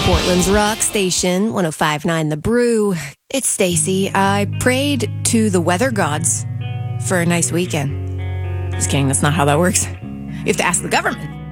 Portland's rock station, 105.9 The Brew. It's Stacy. I prayed to the weather gods for a nice weekend. Just kidding, that's not how that works. You have to ask the government.